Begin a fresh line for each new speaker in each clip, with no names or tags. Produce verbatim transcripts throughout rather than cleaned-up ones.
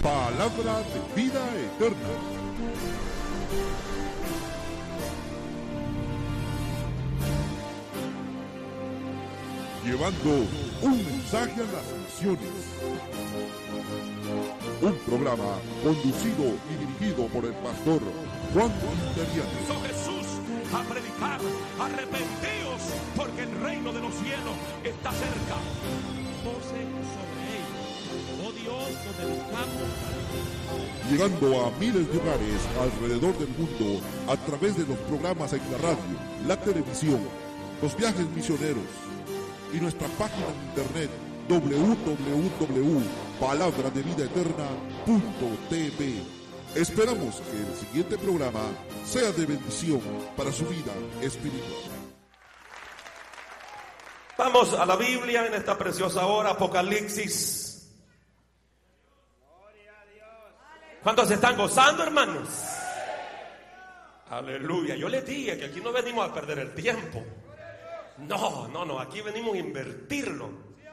Palabra de vida eterna. Llevando un mensaje a las naciones. Un programa conducido y dirigido por el pastor Juan Interiano.
Hizo Jesús a predicar: arrepentíos, porque el reino de los cielos está cerca. Pose sobre ellos, oh Dios, nos dedicamos a...
Llegando a miles de hogares alrededor del mundo a través de los programas en la radio, la televisión, los viajes misioneros y nuestra página en internet doble u doble u doble u punto palabra de vida eterna punto t v. Esperamos que el siguiente programa sea de bendición para su vida espiritual.
Vamos a la Biblia en esta preciosa hora, Apocalipsis. ¿Cuántos se están gozando, hermanos? Aleluya. Yo les dije que aquí no venimos a perder el tiempo. No, no, no, aquí venimos a invertirlo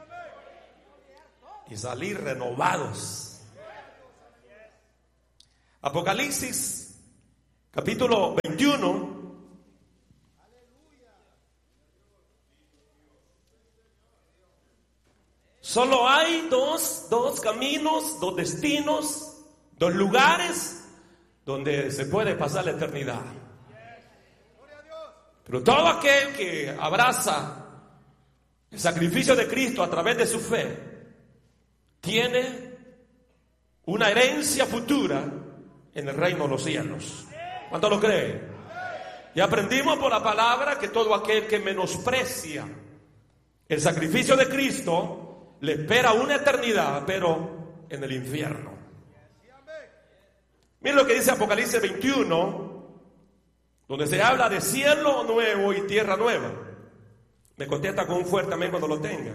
y salir renovados. Apocalipsis, capítulo veintiuno. Solo hay dos, dos caminos, dos destinos, dos lugares donde se puede pasar la eternidad. Pero todo aquel que abraza el sacrificio de Cristo a través de su fe tiene una herencia futura en el reino de los cielos. ¿Cuánto lo cree? Y aprendimos por la palabra que todo aquel que menosprecia el sacrificio de Cristo le espera una eternidad, pero en el infierno. Miren lo que dice Apocalipsis veintiuno, donde se habla de cielo nuevo y tierra nueva. Me contesta con un fuerte amén cuando lo tenga.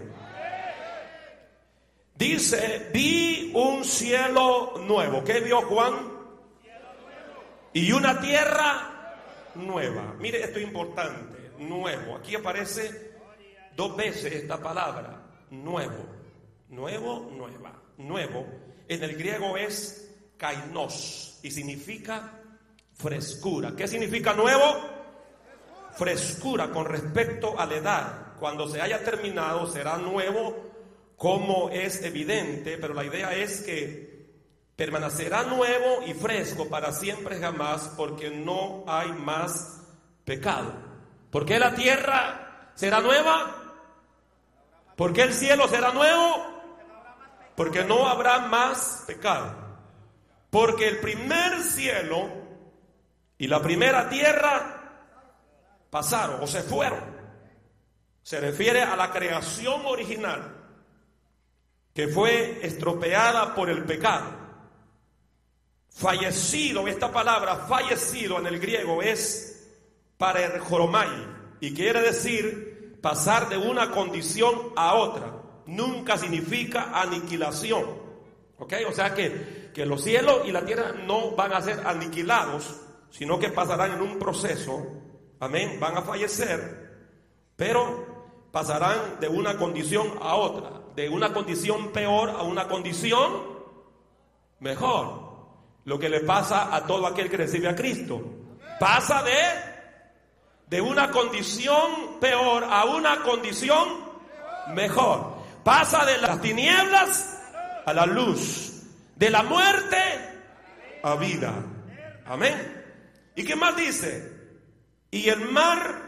Dice: vi un cielo nuevo. ¿Qué vio Juan? Y una tierra nueva. Mire, esto es importante. Nuevo. Aquí aparece dos veces esta palabra. Nuevo. Nuevo, nueva. Nuevo. En el griego es kainos y significa frescura. ¿Qué significa nuevo? Frescura con respecto a la edad. Cuando se haya terminado será nuevo, como es evidente, pero la idea es que permanecerá nuevo y fresco para siempre jamás, porque no hay más pecado. ¿Por qué la tierra será nueva? ¿Por qué el cielo será nuevo? Porque no habrá más pecado. Porque el primer cielo y la primera tierra pasaron o se fueron. Se refiere a la creación original que fue estropeada por el pecado. Fallecido, esta palabra fallecido en el griego es parerjoromai y quiere decir pasar de una condición a otra. Nunca significa aniquilación. ¿Ok? O sea que, que los cielos y la tierra no van a ser aniquilados, sino que pasarán en un proceso. Amén. Van a fallecer, pero pasarán de una condición a otra, de una condición peor a una condición mejor. Lo que le pasa a todo aquel que recibe a Cristo. Pasa de, de una condición peor a una condición mejor. Pasa de las tinieblas a la luz, de la muerte a vida. Amén. ¿Y qué más dice? Y el mar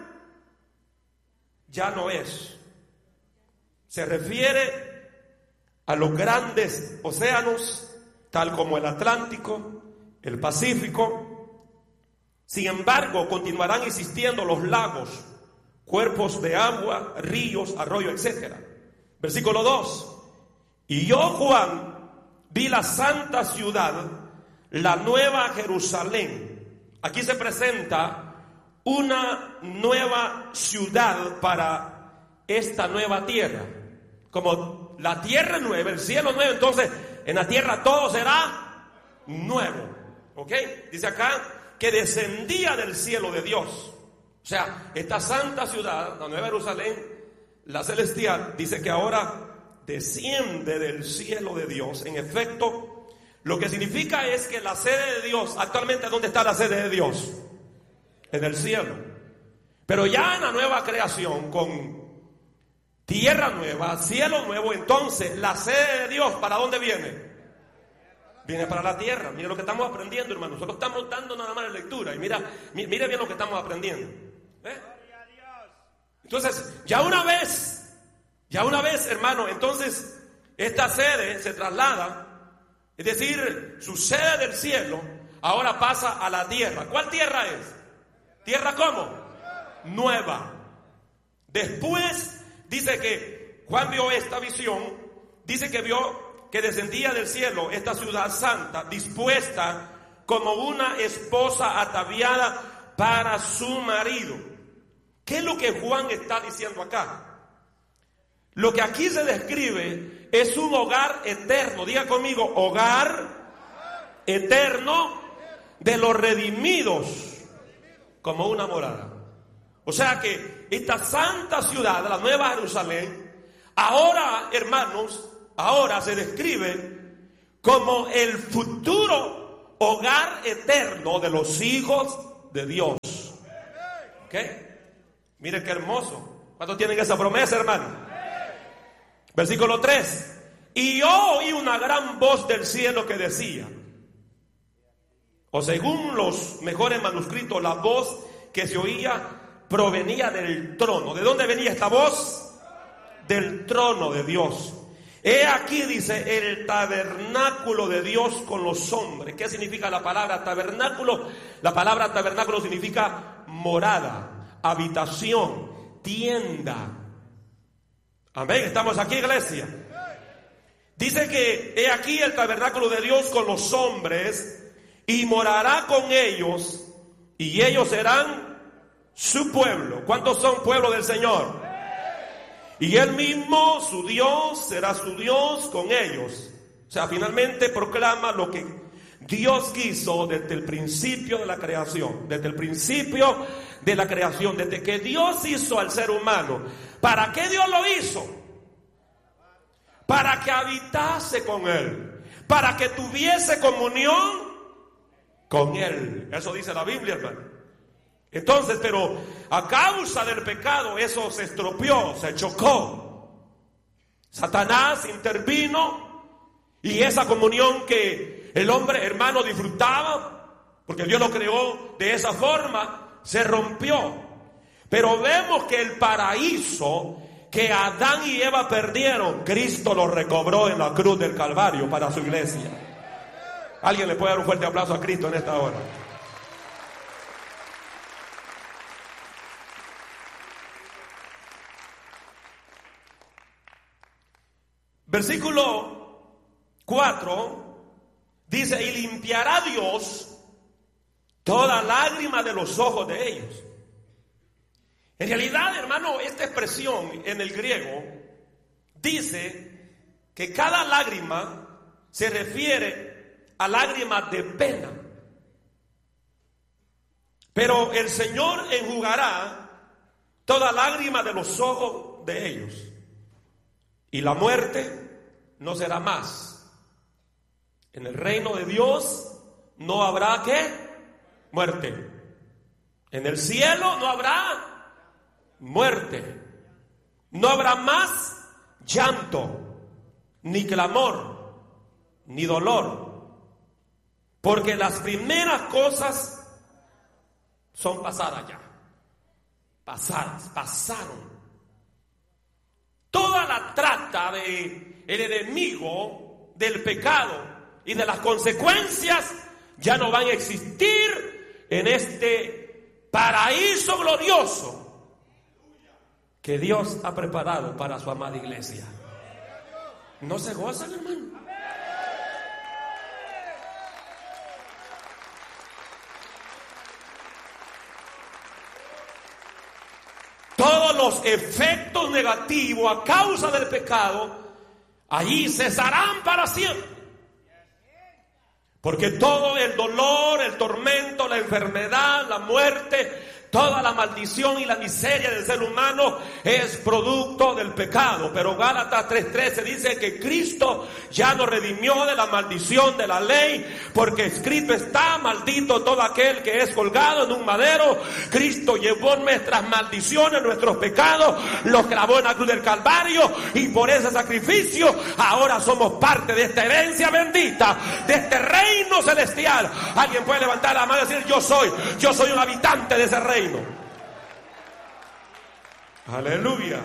ya no es. Se refiere a los grandes océanos, tal como el Atlántico, el Pacífico. Sin embargo, continuarán existiendo los lagos, cuerpos de agua, ríos, arroyos, etcétera. Versículo dos. Y yo, Juan, vi la santa ciudad, la nueva Jerusalén. Aquí se presenta una nueva ciudad para esta nueva tierra. Como la tierra nueva, el cielo nuevo, entonces en la tierra todo será nuevo. ¿Ok? Dice acá que descendía del cielo de Dios. O sea, esta santa ciudad, la nueva Jerusalén, la celestial, dice que ahora desciende del cielo de Dios. En efecto, Lo que significa es que la sede de Dios, actualmente, ¿dónde está la sede de Dios? En el cielo. Pero ya en la nueva creación, con tierra nueva, cielo nuevo, entonces la sede de Dios, ¿para dónde viene? Viene para la tierra. Mira lo que estamos aprendiendo, hermano. Nosotros estamos dando nada más la lectura. Y mira, mire bien lo que estamos aprendiendo. ¿Eh? Entonces, ya una vez, ya una vez, hermano, entonces esta sede se traslada. Es decir, su sede del cielo ahora pasa a la tierra. ¿Cuál tierra es? ¿Tierra cómo? Nueva. Después dice que Juan vio esta visión. Dice que vio que descendía del cielo esta ciudad santa, dispuesta como una esposa ataviada para su marido. ¿Qué es lo que Juan está diciendo acá? Lo que aquí se describe es un hogar eterno. Diga conmigo, hogar eterno de los redimidos, como una morada. O sea que esta santa ciudad, la Nueva Jerusalén, ahora, hermanos, ahora se describe como el futuro hogar eterno de los hijos de Dios. ¿Ok? Miren qué hermoso. ¿Cuántos tienen esa promesa, hermano? Versículo tres. Y yo oí una gran voz del cielo que decía, o según los mejores manuscritos, la voz que se oía provenía del trono. ¿De dónde venía esta voz? Del trono de Dios. He aquí, dice, el tabernáculo de Dios con los hombres. ¿Qué significa la palabra tabernáculo? La palabra tabernáculo significa morada, habitación, tienda. Amén, estamos aquí, iglesia. Dice que he aquí el tabernáculo de Dios con los hombres, y morará con ellos, y ellos serán su pueblo. ¿Cuántos son pueblo del Señor? Y Él mismo, su Dios, será su Dios con ellos. O sea, finalmente proclama lo que Dios quiso desde el principio de la creación. Desde el principio de la creación, desde que Dios hizo al ser humano. ¿Para qué Dios lo hizo? Para que habitase con Él, para que tuviese comunión con Él. Eso dice la Biblia, hermano. Entonces, pero a causa del pecado eso se estropeó, se chocó. Satanás intervino y esa comunión que el hombre, hermano, disfrutaba, porque Dios lo creó de esa forma, se rompió. Pero vemos que el paraíso que Adán y Eva perdieron, Cristo lo recobró en la cruz del Calvario para su iglesia. Alguien le puede dar un fuerte aplauso a Cristo en esta hora. Versículo cuatro dice, y limpiará Dios toda lágrima de los ojos de ellos. En realidad, hermano, esta expresión en el griego dice que cada lágrima se refiere a lágrimas de pena. Pero el Señor enjugará toda lágrima de los ojos de ellos. Y la muerte no será más. En el reino de Dios no habrá ¿qué? Muerte. En el cielo no habrá muerte. No habrá más llanto, ni clamor, ni dolor. Porque las primeras cosas son pasadas ya. Pasadas, pasaron. Toda la trata de el enemigo del pecado y de las consecuencias ya no van a existir en este paraíso glorioso que Dios ha preparado para su amada iglesia. ¿No se gozan, hermano? Todos los efectos negativos a causa del pecado allí cesarán para siempre. Porque todo el dolor, el tormento, la enfermedad, la muerte, Toda la maldición y la miseria del ser humano es producto del pecado. Pero Gálatas tres trece dice que Cristo ya nos redimió de la maldición de la ley, porque escrito está: maldito todo aquel que es colgado en un madero. Cristo llevó nuestras maldiciones, nuestros pecados, los clavó en la cruz del Calvario, y por ese sacrificio ahora somos parte de esta herencia bendita, de este reino celestial. Alguien puede levantar la mano y decir: yo soy, yo soy un habitante de ese reino. Aleluya.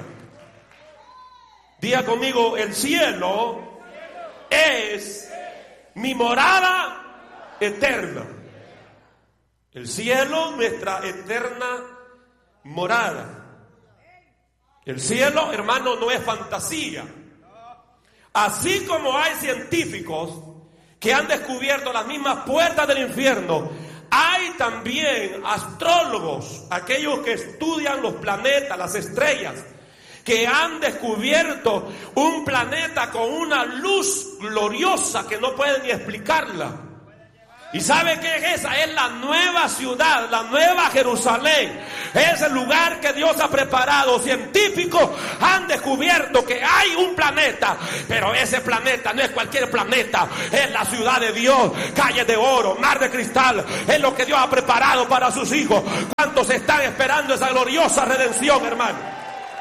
Diga conmigo: el cielo es mi morada eterna. El cielo, nuestra eterna morada. El cielo, hermano, no es fantasía. Así como hay científicos que han descubierto las mismas puertas del infierno, hay también astrólogos, aquellos que estudian los planetas, las estrellas, que han descubierto un planeta con una luz gloriosa que no pueden ni explicarla. ¿Y sabe qué es esa? Es la nueva ciudad, la nueva Jerusalén. Es el lugar que Dios ha preparado. Científicos han descubierto que hay un planeta, pero ese planeta no es cualquier planeta. Es la ciudad de Dios, calles de oro, mar de cristal. Es lo que Dios ha preparado para sus hijos. ¿Cuántos están esperando esa gloriosa redención, hermano?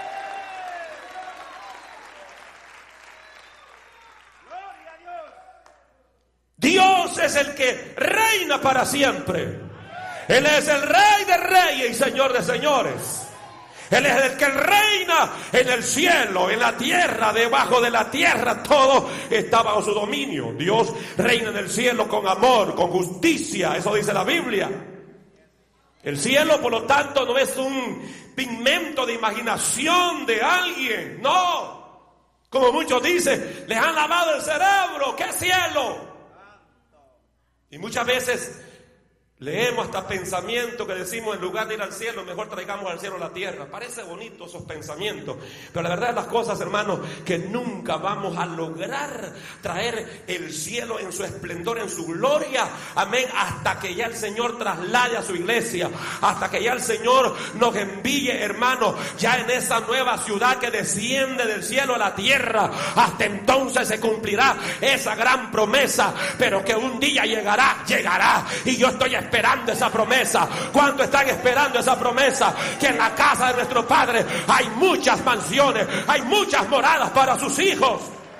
Dios es el que reina para siempre. Él es el Rey de reyes y Señor de señores. Él es el que reina en el cielo, en la tierra, debajo de la tierra. Todo está bajo su dominio. Dios reina en el cielo con amor, con justicia. Eso dice la Biblia. El cielo, por lo tanto, no es un pigmento de imaginación de alguien. No. Como muchos dicen, les han lavado el cerebro. ¿Qué cielo? Y muchas veces leemos hasta pensamientos que decimos: en lugar de ir al cielo, mejor traigamos al cielo la tierra. Parece bonito esos pensamientos, pero la verdad de las cosas, hermanos, que nunca vamos a lograr traer el cielo en su esplendor, en su gloria, amén, hasta que ya el Señor traslade a su iglesia, hasta que ya el Señor nos envíe, hermanos, ya en esa nueva ciudad que desciende del cielo a la tierra. Hasta entonces se cumplirá esa gran promesa, pero que un día llegará, llegará, y yo estoy esperando esperando esa promesa. ¿Cuántos están esperando esa promesa? Que en la casa de nuestro Padre hay muchas mansiones, hay muchas moradas para sus hijos.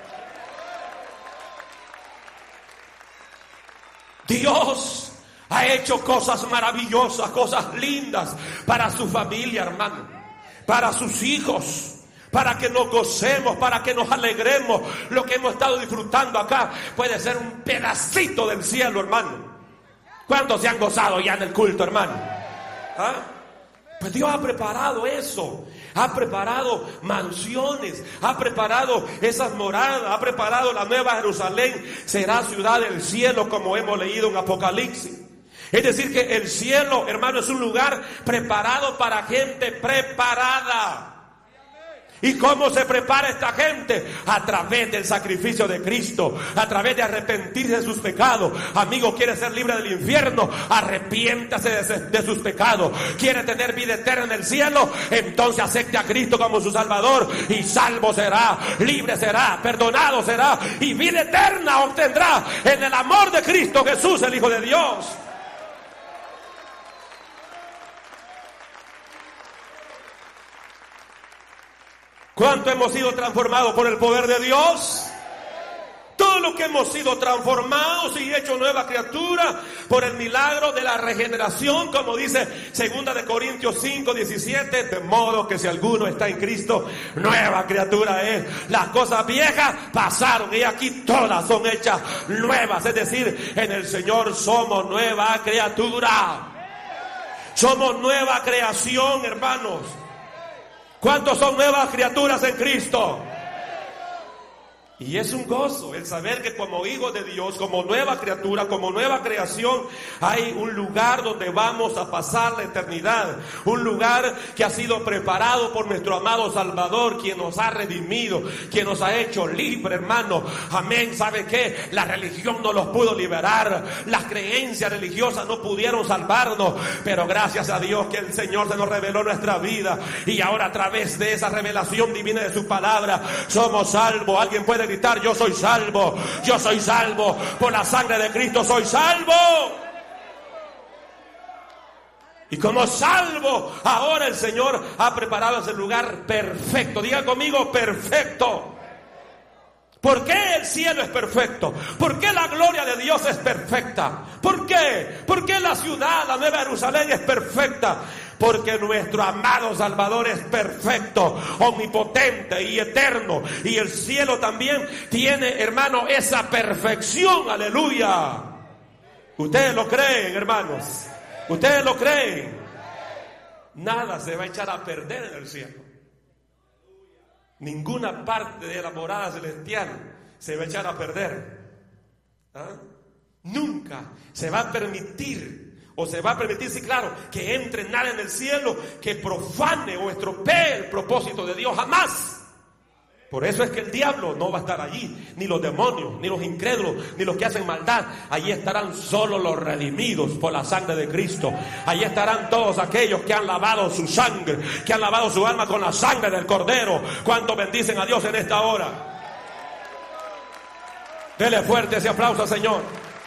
Dios ha hecho cosas maravillosas, cosas lindas para su familia, hermano, para sus hijos, para que nos gocemos, para que nos alegremos. Lo que hemos estado disfrutando acá puede ser un pedacito del cielo, hermano. ¿Cuántos se han gozado ya en el culto, hermano? ¿Ah? Pues Dios ha preparado eso. Ha preparado mansiones, ha preparado esas moradas, ha preparado la nueva Jerusalén. Será ciudad del cielo, como hemos leído en Apocalipsis. Es decir que el cielo, hermano, es un lugar preparado para gente preparada. ¿Y cómo se prepara esta gente? A través del sacrificio de Cristo, a través de arrepentirse de sus pecados. Amigo, ¿quiere ser libre del infierno? Arrepiéntase de, de sus pecados. ¿Quiere tener vida eterna en el cielo? Entonces acepte a Cristo como su Salvador y salvo será, libre será, perdonado será y vida eterna obtendrá en el amor de Cristo Jesús, el Hijo de Dios. ¿Cuánto hemos sido transformados por el poder de Dios? Todo lo que hemos sido transformados y hecho nueva criatura por el milagro de la regeneración, como dice segunda de Corintios cinco diecisiete, de modo que si alguno está en Cristo, nueva criatura es. Las cosas viejas pasaron y aquí todas son hechas nuevas. Es decir, en el Señor somos nueva criatura. Somos nueva creación, hermanos. ¿Cuántos son nuevas criaturas en Cristo? Y es un gozo el saber que como hijos de Dios, como nueva criatura, como nueva creación, hay un lugar donde vamos a pasar la eternidad. Un lugar que ha sido preparado por nuestro amado Salvador, quien nos ha redimido, quien nos ha hecho libre, hermano. Amén. ¿Sabe qué? La religión no los pudo liberar. Las creencias religiosas no pudieron salvarnos. Pero gracias a Dios que el Señor se nos reveló nuestra vida. Y ahora a través de esa revelación divina de su palabra, somos salvos. Alguien puede gritar: yo soy salvo, yo soy salvo, por la sangre de Cristo soy salvo. Y como salvo, ahora el Señor ha preparado ese lugar perfecto. Diga conmigo: perfecto. ¿Por qué el cielo es perfecto? ¿Por qué la gloria de Dios es perfecta? ¿Por qué? ¿Por qué la ciudad, la Nueva Jerusalén, es perfecta? Porque nuestro amado Salvador es perfecto, omnipotente y eterno. Y el cielo también tiene, hermano, esa perfección. Aleluya. ¿Ustedes lo creen, hermanos? ¿Ustedes lo creen? Nada se va a echar a perder en el cielo. Ninguna parte de la morada celestial se va a echar a perder. ¿Ah? Nunca se va a permitir, o se va a permitir, sí, claro, que entre nada en el cielo que profane o estropee el propósito de Dios. Jamás. Por eso es que el diablo no va a estar allí, ni los demonios, ni los incrédulos, ni los que hacen maldad. Allí estarán solo los redimidos por la sangre de Cristo. Allí estarán todos aquellos que han lavado su sangre, que han lavado su alma con la sangre del Cordero. ¿Cuántos bendicen a Dios en esta hora? Dele fuerte ese aplauso al Señor.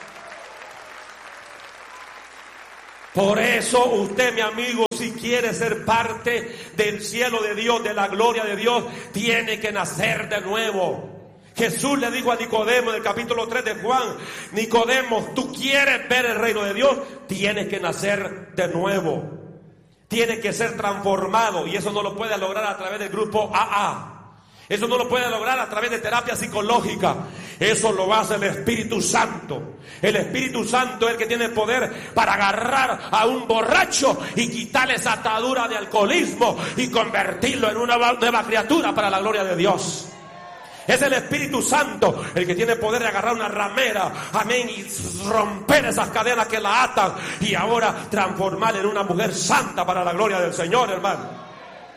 Por eso usted, mi amigo, si quiere ser parte del cielo de Dios, de la gloria de Dios, tiene que nacer de nuevo. Jesús le dijo a Nicodemo en el capítulo tres de Juan: Nicodemo, tú quieres ver el reino de Dios, tienes que nacer de nuevo. Tienes que ser transformado, y eso no lo puede lograr a través del grupo A A. Eso no lo puede lograr a través de terapia psicológica. Eso lo hace el Espíritu Santo. El Espíritu Santo es el que tiene poder para agarrar a un borracho y quitarle esa atadura de alcoholismo y convertirlo en una nueva criatura para la gloria de Dios. Es el Espíritu Santo el que tiene poder de agarrar una ramera, amén, y romper esas cadenas que la atan y ahora transformarla en una mujer santa para la gloria del Señor, hermano.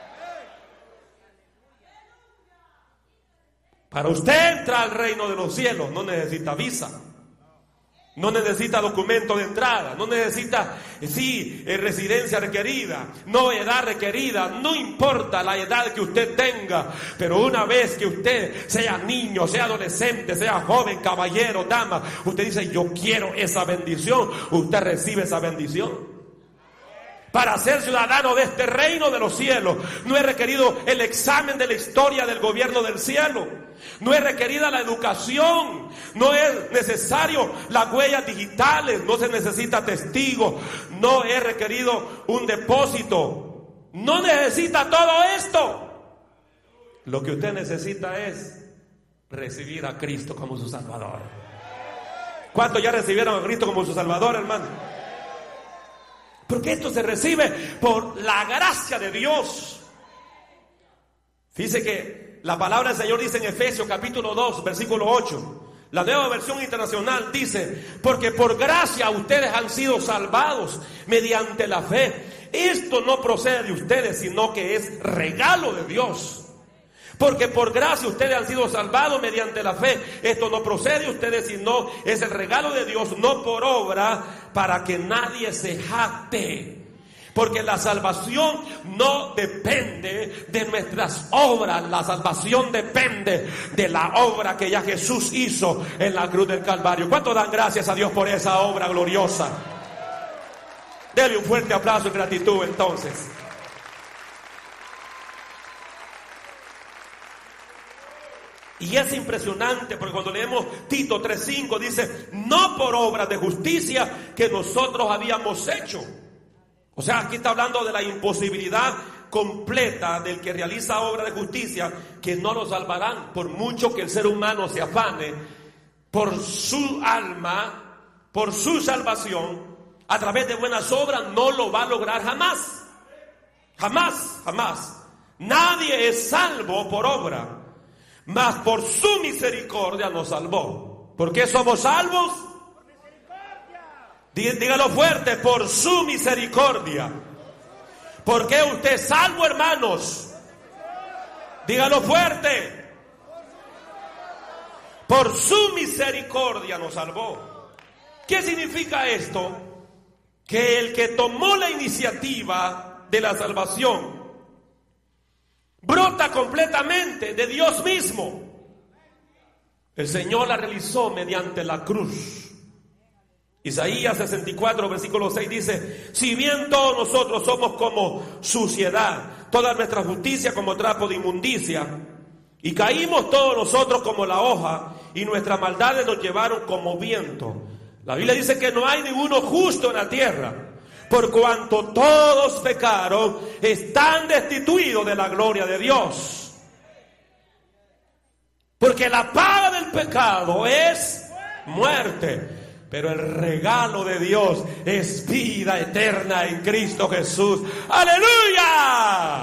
Para usted entrar al reino de los cielos no necesita visa, no necesita documento de entrada, no necesita, sí, eh, residencia requerida, no edad requerida, no importa la edad que usted tenga, pero una vez que usted sea niño, sea adolescente, sea joven, caballero, dama, usted dice: yo quiero esa bendición, usted recibe esa bendición. Para ser ciudadano de este reino de los cielos, no es requerido el examen de la historia del gobierno del cielo. No es requerida la educación. No es necesario las huellas digitales. No se necesita testigo. No es requerido un depósito. No necesita todo esto. Lo que usted necesita es recibir a Cristo como su Salvador. ¿Cuántos ya recibieron a Cristo como su Salvador, hermano? Porque esto se recibe por la gracia de Dios. Fíjese que la palabra del Señor dice en Efesios capítulo dos, versículo ocho. La Nueva Versión Internacional dice: porque por gracia ustedes han sido salvados mediante la fe. Esto no procede de ustedes, sino que es regalo de Dios. Porque por gracia ustedes han sido salvados mediante la fe. Esto no procede de ustedes, sino es el regalo de Dios, no por obra, para que nadie se jacte. Porque la salvación no depende de nuestras obras. La salvación depende de la obra que ya Jesús hizo en la cruz del Calvario. ¿Cuántos dan gracias a Dios por esa obra gloriosa? Dele un fuerte aplauso y gratitud entonces. Y es impresionante porque cuando leemos Tito tres cinco dice: no por obras de justicia que nosotros habíamos hecho. O sea, aquí está hablando de la imposibilidad completa del que realiza obra de justicia, que no lo salvarán, por mucho que el ser humano se afane por su alma, por su salvación, a través de buenas obras, no lo va a lograr jamás. Jamás, jamás. Nadie es salvo por obra. mas por su misericordia nos salvó. ¿Por qué somos salvos? Dígalo fuerte, por su misericordia. ¿Por qué usted es salvo, hermanos? Dígalo fuerte. Por su misericordia nos salvó. ¿Qué significa esto? Que el que tomó la iniciativa de la salvación brota completamente de Dios mismo. El Señor la realizó mediante la cruz. Isaías sesenta y cuatro, versículo seis dice: si bien todos nosotros somos como suciedad, toda nuestra justicia como trapo de inmundicia, y caímos todos nosotros como la hoja, y nuestras maldades nos llevaron como viento. La Biblia dice que no hay ninguno justo en la tierra, por cuanto todos pecaron, están destituidos de la gloria de Dios. Porque la paga del pecado es muerte, pero el regalo de Dios es vida eterna en Cristo Jesús. ¡Aleluya!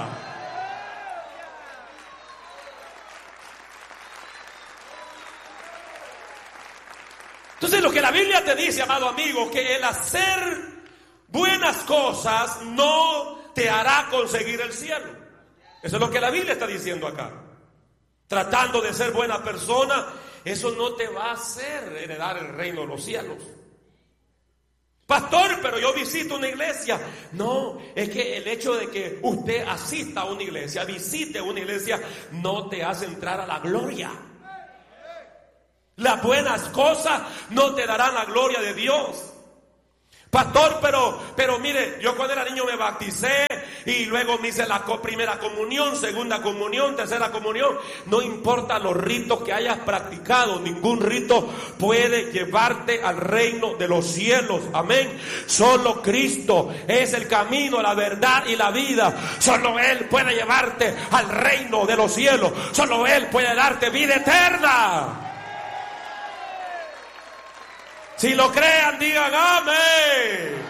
Entonces, lo que la Biblia te dice, amado amigo, que el hacer buenas cosas no te hará conseguir el cielo. Eso es lo que la Biblia está diciendo acá. Tratando de ser buena persona, eso no te va a hacer heredar el reino de los cielos. Pastor, pero yo visito una iglesia. No, es que el hecho de que usted asista a una iglesia, visite una iglesia, no te hace entrar a la gloria. Las buenas cosas no te darán la gloria de Dios. Pastor, pero, pero mire, yo cuando era niño me bauticé y luego me hice la primera comunión, segunda comunión, tercera comunión. No importa los ritos que hayas practicado, ningún rito puede llevarte al reino de los cielos. Amén. Solo Cristo es el camino, la verdad y la vida. Solo Él puede llevarte al reino de los cielos. Solo Él puede darte vida eterna. Si lo crean, digan amén.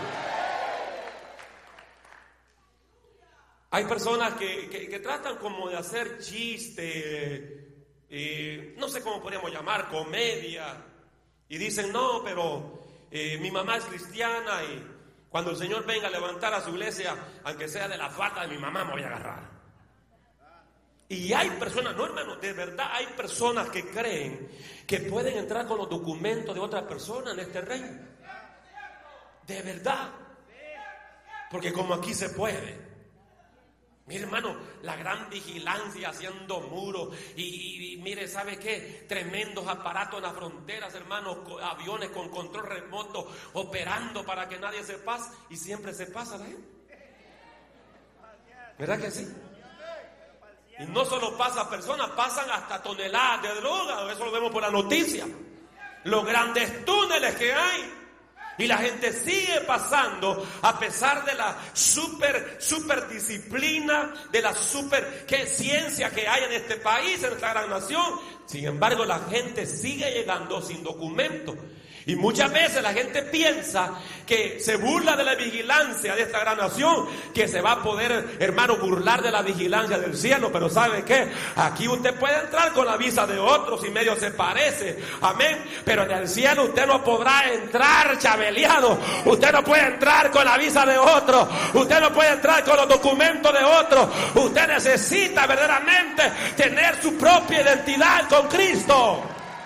Hay personas que, que, que tratan como de hacer chiste, eh, no sé cómo podríamos llamar, comedia, y dicen, no, pero eh, mi mamá es cristiana y cuando el Señor venga a levantar a su iglesia, aunque sea de la falta de mi mamá, me voy a agarrar. Y hay personas, no hermano, de verdad hay personas que creen que pueden entrar con los documentos de otra persona en este reino. De verdad. Porque como aquí se puede. Mire hermano, la gran vigilancia haciendo muros. Y, y, y mire, ¿sabe qué? Tremendos aparatos en las fronteras, hermano. Aviones con control remoto operando para que nadie se pase. Y siempre se pasa la gente. ¿Verdad que sí? Y no solo pasa personas, pasan hasta toneladas de droga. Eso lo vemos por la noticia. Los grandes túneles que hay. Y la gente sigue pasando a pesar de la super, super disciplina, de la super ¿qué? Ciencia que hay en este país, en esta gran nación. Sin embargo, la gente sigue llegando sin documentos. Y muchas veces la gente piensa que se burla de la vigilancia de esta gran nación, que se va a poder, hermano, burlar de la vigilancia del cielo. Pero ¿sabe qué? Aquí usted puede entrar con la visa de otros y medio se parece. Amén. Pero en el cielo usted no podrá entrar chabeleado. Usted no puede entrar con la visa de otro. Usted no puede entrar con los documentos de otro. Usted necesita verdaderamente tener su propia identidad con Cristo.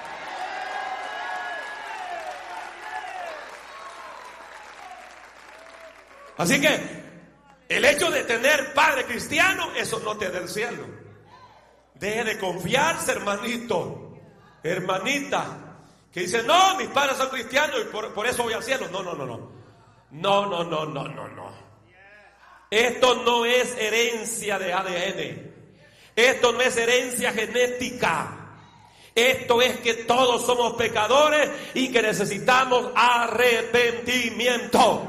Así que el hecho de tener padre cristiano, eso no te da el cielo. Deje de confiarse, hermanito, hermanita, que dice, no, mis padres son cristianos y por, por eso voy al cielo. No, no, no, no. No, no, no, no, no, no. Esto no es herencia de A D N. Esto no es herencia genética. Esto es que todos somos pecadores y que necesitamos arrepentimiento.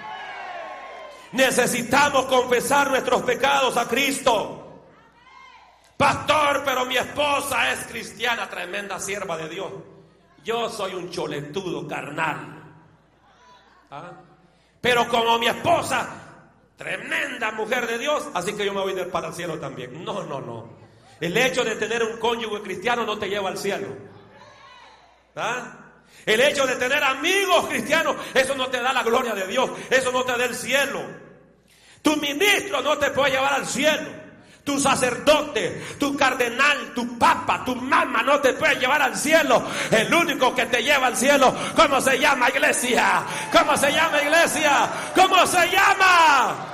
Necesitamos confesar nuestros pecados a Cristo. Pastor, pero mi esposa es cristiana, tremenda sierva de Dios. Yo soy un choletudo carnal. ¿Ah? Pero como mi esposa, tremenda mujer de Dios, así que yo me voy a ir para el cielo también. No, no, no. El hecho de tener un cónyuge cristiano no te lleva al cielo. ¿Ah? El hecho de tener amigos cristianos, eso no te da la gloria de Dios. Eso no te da el cielo. Tu ministro no te puede llevar al cielo. Tu sacerdote, tu cardenal, tu papa, tu mamá no te puede llevar al cielo. El único que te lleva al cielo, ¿cómo se llama, iglesia? ¿Cómo se llama, iglesia? ¿Cómo se llama?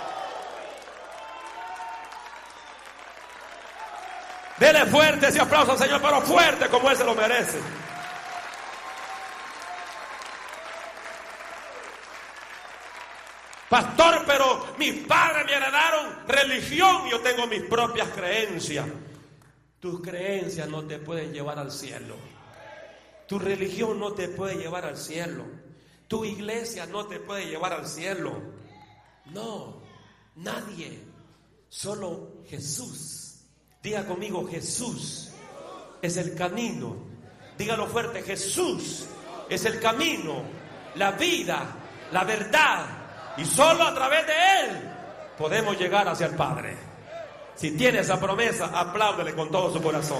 Dele fuerte ese aplauso al Señor, pero fuerte como Él se lo merece. Pastor, pero mis padres me heredaron religión, yo tengo mis propias creencias. Tus creencias no te pueden llevar al cielo. Tu religión no te puede llevar al cielo. Tu iglesia no te puede llevar al cielo. No, nadie, solo Jesús. Diga conmigo, Jesús es el camino. Dígalo fuerte, Jesús es el camino, la vida, la verdad. Y solo a través de Él podemos llegar hacia el Padre. Si tiene esa promesa, apláudele con todo su corazón.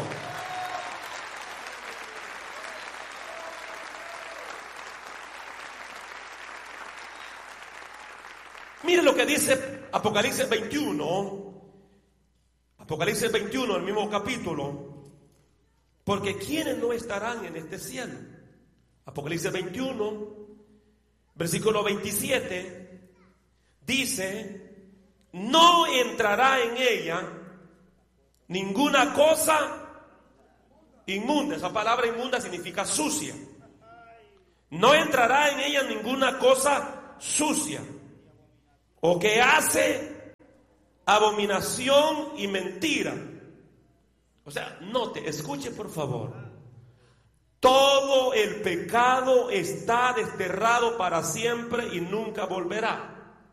Mire lo que dice Apocalipsis veintiuno. Apocalipsis veintiuno, el mismo capítulo. Porque ¿quiénes no estarán en este cielo? Apocalipsis veintiuno, versículo veintisiete. Dice, no entrará en ella ninguna cosa inmunda. Esa palabra inmunda significa sucia. No entrará en ella ninguna cosa sucia o que hace abominación y mentira. O sea, note, escuche por favor. Todo el pecado está desterrado para siempre y nunca volverá.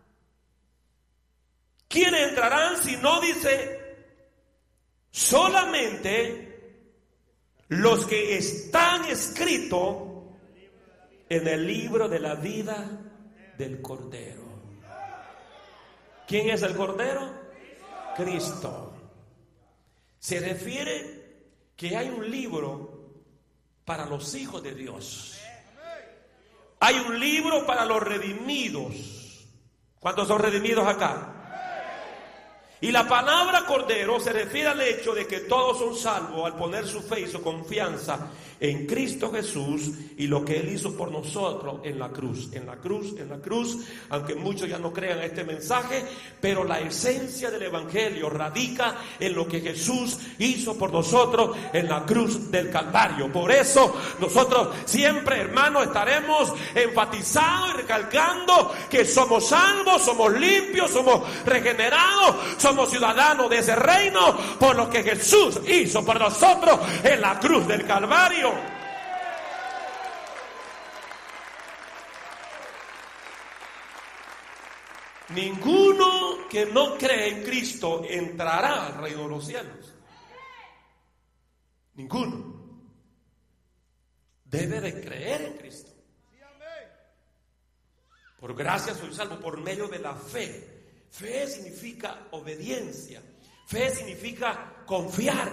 ¿Quiénes entrarán si no dice solamente los que están escritos en el libro de la vida del Cordero? ¿Quién es el Cordero? Cristo. Se refiere que hay un libro para los hijos de Dios. Hay un libro para los redimidos. ¿Cuántos son redimidos acá? Y la palabra Cordero se refiere al hecho de que todos son salvos al poner su fe y su confianza en Cristo Jesús y lo que Él hizo por nosotros en la cruz, en la cruz, en la cruz, aunque muchos ya no crean este mensaje, pero la esencia del Evangelio radica en lo que Jesús hizo por nosotros en la cruz del Calvario. Por eso nosotros siempre, hermanos, estaremos enfatizados y recalcando que somos salvos, somos limpios, somos regenerados, somos Somos ciudadanos de ese reino por lo que Jesús hizo por nosotros en la cruz del Calvario. Ninguno que no cree en Cristo entrará al reino de los cielos. Ninguno. Debe de creer en Cristo. Por gracia soy salvo por medio de la fe. Fe significa obediencia. Fe significa confiar.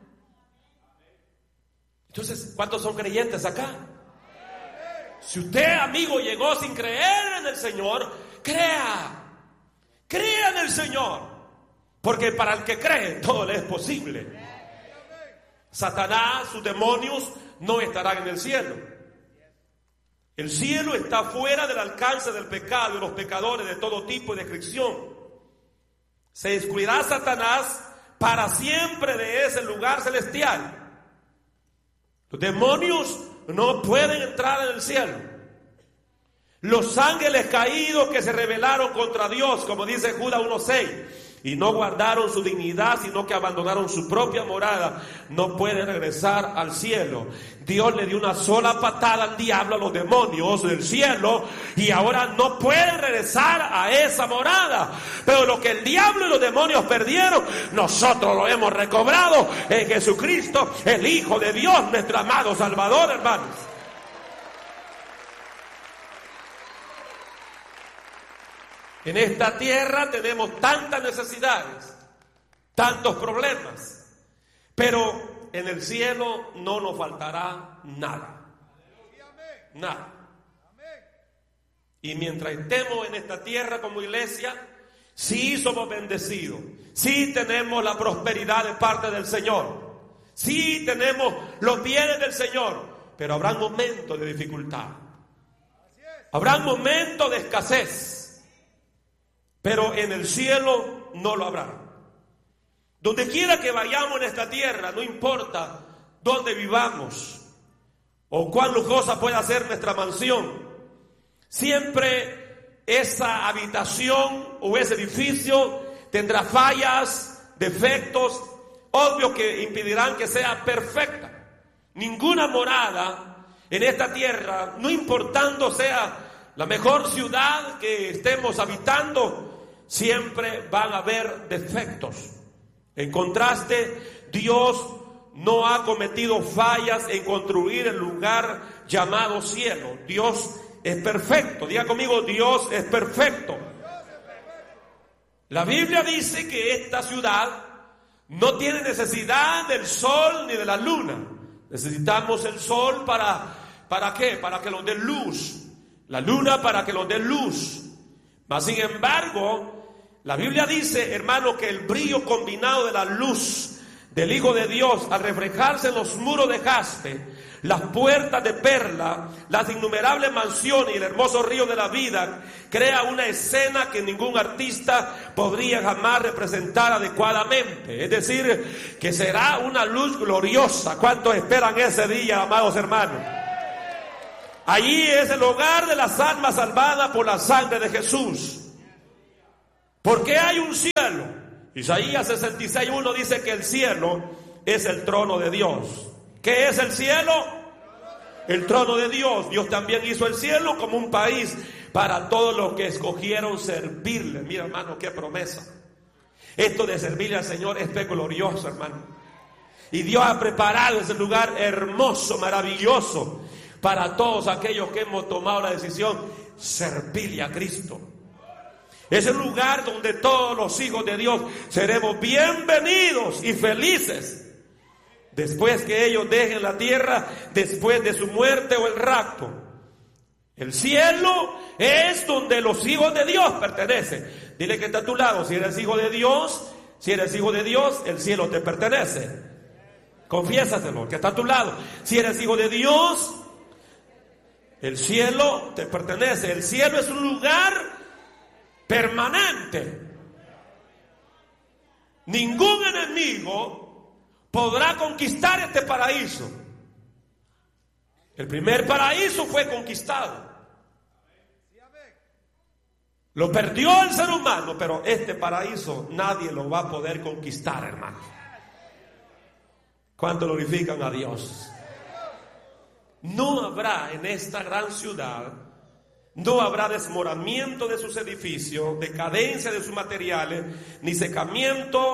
Entonces, ¿cuántos son creyentes acá? Si usted, amigo, llegó sin creer en el Señor, crea. Crea en el Señor. Porque para el que cree, todo le es posible. Satanás, sus demonios, no estarán en el cielo. El cielo está fuera del alcance del pecado y los pecadores de todo tipo y descripción. Se excluirá Satanás para siempre de ese lugar celestial. Los demonios no pueden entrar en el cielo. Los ángeles caídos que se rebelaron contra Dios, como dice Judas uno seis, y no guardaron su dignidad, sino que abandonaron su propia morada, no pueden regresar al cielo. Dios le dio una sola patada al diablo, a los demonios del cielo, y ahora no pueden regresar a esa morada. Pero lo que el diablo y los demonios perdieron, nosotros lo hemos recobrado en Jesucristo, el Hijo de Dios, nuestro amado Salvador, hermanos. En esta tierra tenemos tantas necesidades, tantos problemas, Pero en el cielo no nos faltará nada. Nada. Y mientras estemos en esta tierra como iglesia, sí somos bendecidos, sí tenemos la prosperidad de parte del Señor, sí tenemos los bienes del Señor, pero habrá momentos de dificultad, habrá momentos de escasez, pero en el cielo no lo habrá. Donde quiera que vayamos en esta tierra, no importa dónde vivamos o cuán lujosa pueda ser nuestra mansión, siempre esa habitación o ese edificio tendrá fallas, defectos, obvios que impedirán que sea perfecta. Ninguna morada en esta tierra, no importando sea la mejor ciudad que estemos habitando, siempre van a haber defectos. En contraste, Dios no ha cometido fallas en construir el lugar llamado cielo. Dios es perfecto. Diga conmigo, Dios es perfecto. La Biblia dice que esta ciudad no tiene necesidad del sol ni de la luna. Necesitamos el sol para, ¿para qué? Para que nos dé luz. La luna para que nos dé luz. Mas sin embargo, la Biblia dice, hermano, que el brillo combinado de la luz del Hijo de Dios al reflejarse en los muros de jaspe, las puertas de perla, las innumerables mansiones y el hermoso río de la vida, crea una escena que ningún artista podría jamás representar adecuadamente. Es decir, que será una luz gloriosa. ¿Cuántos esperan ese día, amados hermanos? Allí es el hogar de las almas salvadas por la sangre de Jesús. ¿Por qué hay un cielo? Isaías sesenta y seis uno dice que el cielo es el trono de Dios. ¿Qué es el cielo? El trono de Dios. Dios también hizo el cielo como un país para todos los que escogieron servirle. Mira, hermano, qué promesa. Esto de servirle al Señor es glorioso, hermano. Y Dios ha preparado ese lugar hermoso, maravilloso, para todos aquellos que hemos tomado la decisión de servirle a Cristo. Es el lugar donde todos los hijos de Dios seremos bienvenidos y felices después que ellos dejen la tierra, después de su muerte o el rapto. El cielo es donde los hijos de Dios pertenecen. Dile que está a tu lado, si eres hijo de Dios, si eres hijo de Dios, el cielo te pertenece. Confiésaselo, que está a tu lado. Si eres hijo de Dios, el cielo te pertenece. El cielo es un lugar permanente. Ningún enemigo podrá conquistar este paraíso. El primer paraíso fue conquistado. Lo perdió el ser humano, pero este paraíso nadie lo va a poder conquistar, hermano. ¿Cuánto glorifican a Dios? No habrá en esta gran ciudad, no habrá desmoronamiento de sus edificios, decadencia de sus materiales, ni secamiento